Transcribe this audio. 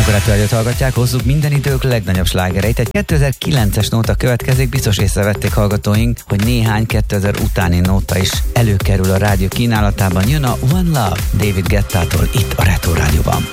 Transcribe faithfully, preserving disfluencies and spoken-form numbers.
Amikor a Rádiót hallgatják, hozzuk minden idők legnagyobb slágereit. Egy kétezer-kilences nóta következik, biztos észrevették hallgatóink, hogy néhány kétezer utáni nóta is előkerül a rádió kínálatában. Jön a One Love David Guettától itt a Retro Rádióban.